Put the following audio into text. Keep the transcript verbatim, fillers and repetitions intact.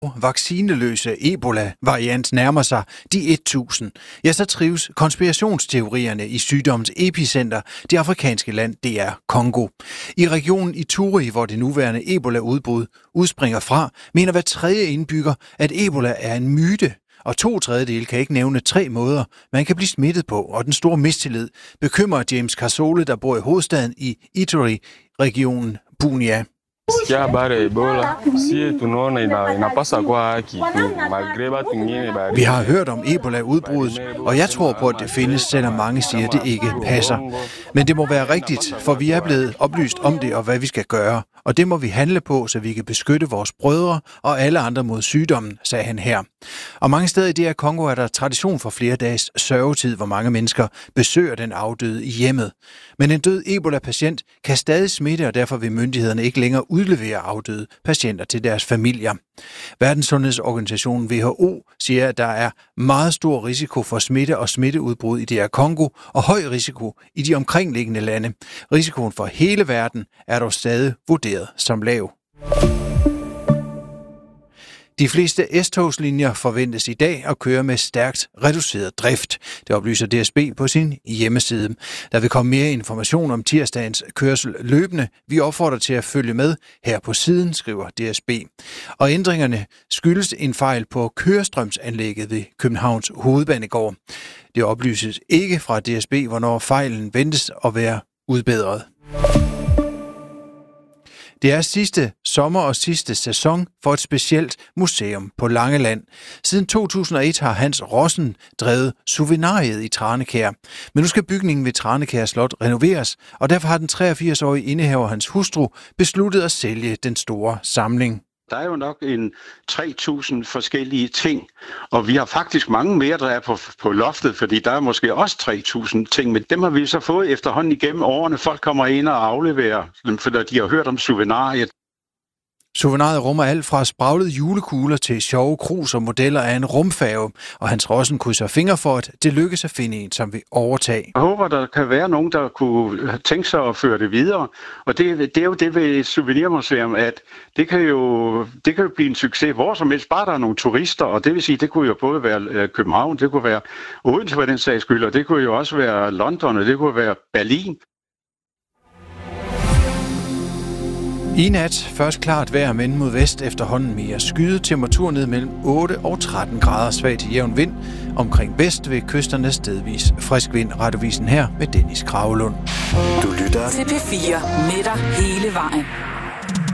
vaccineløse Ebola-variant nærmer sig de tusind, ja, så trives konspirationsteorierne i sygdommens epicenter, det afrikanske land D R Congo. I regionen Ituri, hvor det nuværende Ebola-udbrud udspringer fra, mener hver tredje indbygger, at Ebola er en myte, og to tredjedele kan ikke nævne tre måder, man kan blive smittet på, og den store mistillid bekymrer James Kasole, der bor i hovedstaden i Ituri-regionen Bunia. Vi har hørt om Ebola-udbruddet, og jeg tror på, at det findes, selvom mange siger, at det ikke passer. Men det må være rigtigt, for vi er blevet oplyst om det og hvad vi skal gøre. Og det må vi handle på, så vi kan beskytte vores brødre og alle andre mod sygdommen, sagde han her. Og mange steder i D R Congo er der tradition for flere dages sørgetid, hvor mange mennesker besøger den afdøde i hjemmet. Men en død Ebola-patient kan stadig smitte, og derfor vil myndighederne ikke længere udlevere afdøde patienter til deres familier. Verdenssundhedsorganisationen W H O siger, at der er meget stor risiko for smitte og smitteudbrud i D R Congo og høj risiko i de omkringliggende lande. Risikoen for hele verden er dog stadig vurderet som lav. De fleste S-togslinjer forventes i dag at køre med stærkt reduceret drift. Det oplyser D S B på sin hjemmeside. Der vil komme mere information om tirsdagens kørsel løbende. Vi opfordrer til at følge med her på siden, skriver D S B. Og ændringerne skyldes en fejl på kørestrømsanlægget ved Københavns Hovedbanegård. Det oplyses ikke fra D S B, hvornår fejlen ventes at være udbedret. Det er sidste sommer og sidste sæson for et specielt museum på Langeland. Siden to tusind og et har Hans Rossen drevet Souvenariet i Tranekær. Men nu skal bygningen ved Tranekær Slot renoveres, og derfor har den treogfirs-årige indehaver hans hustru besluttet at sælge den store samling. Der er jo nok en tre tusind forskellige ting, og vi har faktisk mange mere, der er på, på loftet, fordi der er måske også tre tusind ting, men dem har vi så fået efterhånden igennem årene. Folk kommer ind og afleverer dem, fordi de har hørt om Souvenariet. Souvenariet rummer alt fra spraglede julekugler til sjove krus og modeller af en rumfærge, og Hans Rossen krydser fingre for, at det lykkes at finde en, som vil overtage. Jeg håber, der kan være nogen, der kunne tænke sig at føre det videre, og det, det er jo det ved et souvenirmuseum, at det kan, jo, det kan jo blive en succes hvor som helst, bare der er nogle turister, og det vil sige, det kunne jo både være København, det kunne være Odense for den sags skyld, og det kunne jo også være London, og det kunne være Berlin. I nat først klart vejr, men mod vest efterhånden mere skyde. Temperatur ned mellem otte og tretten grader, svag til jævn vind. Omkring vest ved kysterne stedvis frisk vind. Radiovisen her med Dennis Kragelund. Du lytter til P fire med dig hele vejen.